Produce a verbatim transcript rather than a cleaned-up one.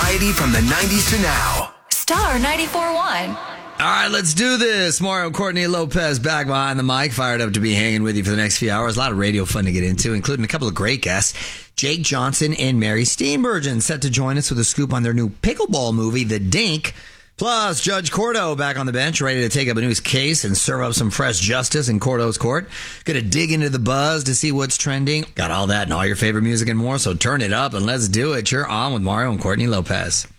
variety from the nineties to now. Star ninety-four point one. All right, let's do this. Mario and Courtney Lopez back behind the mic, fired up to be hanging with you for the next few hours. A lot of radio fun to get into, including a couple of great guests. Jake Johnson and Mary Steenburgen set to join us with a scoop on their new pickleball movie, The Dink. Plus, Judge Cordo back on the bench, ready to take up a new case and serve up some fresh justice in Cordo's court. Gonna dig into the buzz to see what's trending. Got all that and all your favorite music and more, so turn it up and let's do it. You're on with Mario and Courtney Lopez.